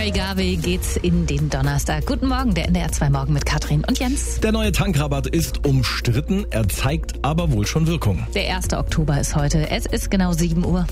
Ray Garvey geht's in den Donnerstag. Guten Morgen, der NDR 2 Morgen mit Katrin und Jens. Der neue Tankrabatt ist umstritten, er zeigt aber wohl schon Wirkung. Der 1. Oktober ist heute, es ist genau 7 Uhr.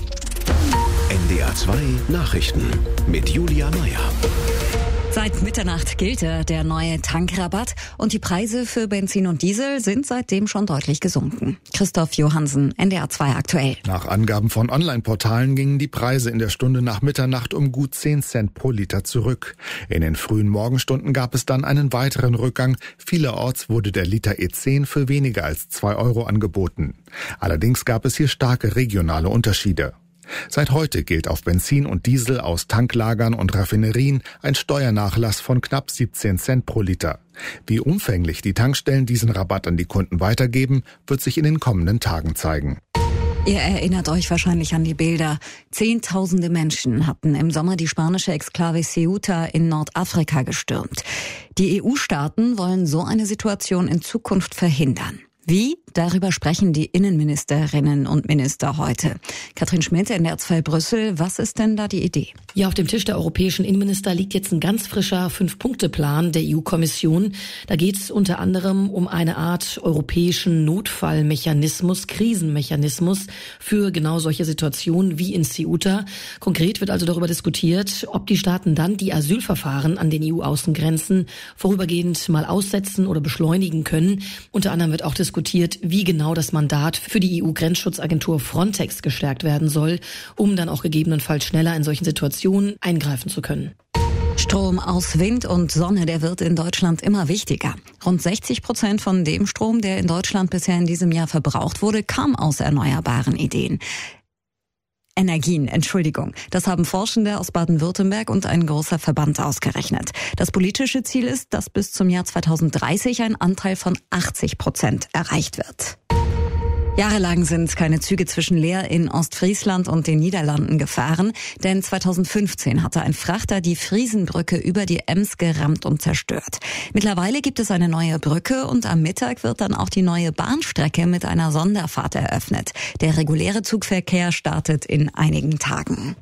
NDR 2 Nachrichten mit Julia Meyer. Seit Mitternacht gilt der neue Tankrabatt und die Preise für Benzin und Diesel sind seitdem schon deutlich gesunken. Christoph Johansen, NDR 2 aktuell. Nach Angaben von Online-Portalen gingen die Preise in der Stunde nach Mitternacht um gut 10 Cent pro Liter zurück. In den frühen Morgenstunden gab es dann einen weiteren Rückgang. Vielerorts wurde der Liter E10 für weniger als 2 Euro angeboten. Allerdings gab es hier starke regionale Unterschiede. Seit heute gilt auf Benzin und Diesel aus Tanklagern und Raffinerien ein Steuernachlass von knapp 17 Cent pro Liter. Wie umfänglich die Tankstellen diesen Rabatt an die Kunden weitergeben, wird sich in den kommenden Tagen zeigen. Ihr erinnert euch wahrscheinlich an die Bilder. Zehntausende Menschen hatten im Sommer die spanische Exklave Ceuta in Nordafrika gestürmt. Die EU-Staaten wollen so eine Situation in Zukunft verhindern. Wie? Darüber sprechen die Innenministerinnen und Minister heute. Katrin Schmidt, NDR 2 Brüssel. Was ist denn da die Idee? Ja, auf dem Tisch der europäischen Innenminister liegt jetzt ein ganz frischer 5-Punkte-Plan der EU-Kommission. Da geht es unter anderem um eine Art europäischen Notfallmechanismus, Krisenmechanismus für genau solche Situationen wie in Ceuta. Konkret wird also darüber diskutiert, ob die Staaten dann die Asylverfahren an den EU-Außengrenzen vorübergehend mal aussetzen oder beschleunigen können. Unter anderem wird auch diskutiert, wie genau das Mandat für die EU-Grenzschutzagentur Frontex gestärkt werden soll, um dann auch gegebenenfalls schneller in solchen Situationen eingreifen zu können. Strom aus Wind und Sonne, der wird in Deutschland immer wichtiger. Rund 60% von dem Strom, der in Deutschland bisher in diesem Jahr verbraucht wurde, kam aus erneuerbaren Energien. Das haben Forschende aus Baden-Württemberg und ein großer Verband ausgerechnet. Das politische Ziel ist, dass bis zum Jahr 2030 ein Anteil von 80% erreicht wird. Jahrelang sind keine Züge zwischen Leer in Ostfriesland und den Niederlanden gefahren, denn 2015 hatte ein Frachter die Friesenbrücke über die Ems gerammt und zerstört. Mittlerweile gibt es eine neue Brücke und am Mittag wird dann auch die neue Bahnstrecke mit einer Sonderfahrt eröffnet. Der reguläre Zugverkehr startet in einigen Tagen.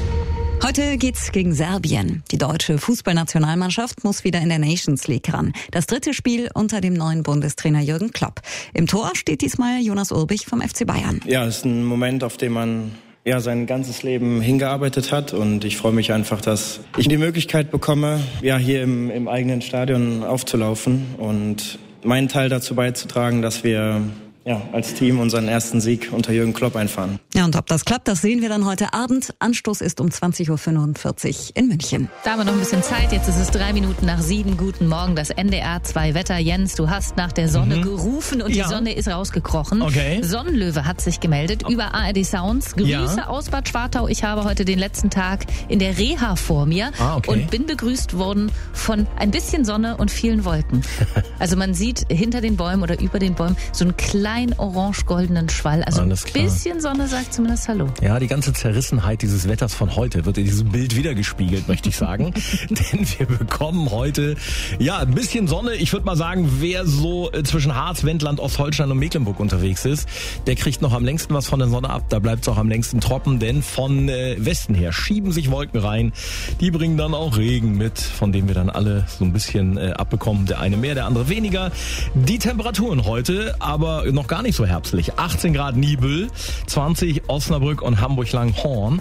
Heute geht's gegen Serbien. Die deutsche Fußballnationalmannschaft muss wieder in der Nations League ran. Das 3. Spiel unter dem neuen Bundestrainer Jürgen Klopp. Im Tor steht diesmal Jonas Urbich vom FC Bayern. Ja, es ist ein Moment, auf den man sein ganzes Leben hingearbeitet hat, und ich freue mich einfach, dass ich die Möglichkeit bekomme, hier im eigenen Stadion aufzulaufen und meinen Teil dazu beizutragen, dass wir als Team unseren ersten Sieg unter Jürgen Klopp einfahren. Ja, und ob das klappt, das sehen wir dann heute Abend. Anstoß ist um 20.45 Uhr in München. Da haben wir noch ein bisschen Zeit. Jetzt ist es 3 Minuten nach 7. Guten Morgen, das NDR 2 Wetter. Jens, du hast nach der Sonne gerufen und die Sonne ist rausgekrochen. Okay. Sonnenlöwe hat sich gemeldet über ARD Sounds. Grüße aus Bad Schwartau. Ich habe heute den letzten Tag in der Reha vor mir und bin begrüßt worden von ein bisschen Sonne und vielen Wolken. Also man sieht hinter den Bäumen oder über den Bäumen so einen kleinen orange-goldenen Schwall. Also ein bisschen Sonne sagt zumindest Hallo. Ja, die ganze Zerrissenheit dieses Wetters von heute wird in diesem Bild wiedergespiegelt, möchte ich sagen. Denn wir bekommen heute ein bisschen Sonne. Ich würde mal sagen, wer so zwischen Harz, Wendland, Ostholstein und Mecklenburg unterwegs ist, der kriegt noch am längsten was von der Sonne ab. Da bleibt es auch am längsten trocken, denn von Westen her schieben sich Wolken rein. Die bringen dann auch Regen mit, von dem wir dann alle so ein bisschen abbekommen. Der eine mehr, der andere weniger. Die Temperaturen heute aber noch gar nicht so herbstlich. 18 Grad Nibel, 20 Osnabrück und Hamburg-Langhorn,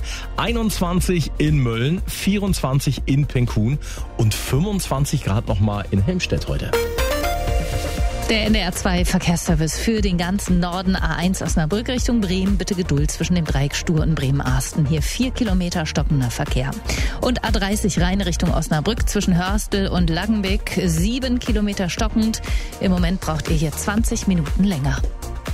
21 in Mölln, 24 in Penkun und 25 Grad nochmal in Helmstedt heute. Der NDR 2 Verkehrsservice für den ganzen Norden. A1 Osnabrück Richtung Bremen. Bitte Geduld zwischen dem Dreieck Stur und Bremen-Arsten. Hier 4 Kilometer stockender Verkehr. Und A30 Rhein Richtung Osnabrück zwischen Hörstel und Langenbeck. 7 Kilometer stockend. Im Moment braucht ihr hier 20 Minuten länger.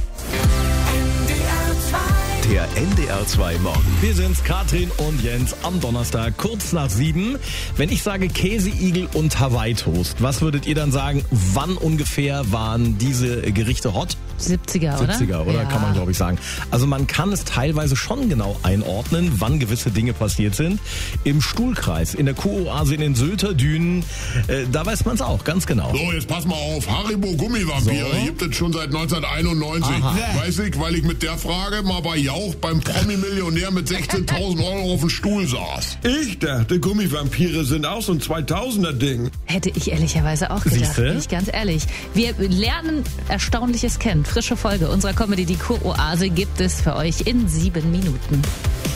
Der NDR 2 Morgen. Wir sind's, Katrin und Jens, am Donnerstag, kurz nach 7. Wenn ich sage Käseigel und Hawaii-Toast, was würdet ihr dann sagen? Wann ungefähr waren diese Gerichte hot? 70er, oder? 70er, oder? Ja. Kann man, glaube ich, sagen. Also man kann es teilweise schon genau einordnen, wann gewisse Dinge passiert sind. Im Stuhlkreis, in der Kuroase in den Sylter Dünen, da weiß man es auch, ganz genau. So, jetzt pass mal auf. Haribo Gummivampire gibt es schon seit 1991. Aha. Weiß ich, weil ich mit der Frage mal bei Jauch beim Promi-Millionär mit 16.000 Euro auf dem Stuhl saß. Ich dachte, Gummivampire sind auch so ein 2000er-Ding. Hätte ich ehrlicherweise auch gedacht, Siehste? bin ich ganz ehrlich. Wir lernen Erstaunliches kennen. Frische Folge unserer Comedy Die Kuroase gibt es für euch in 7 Minuten.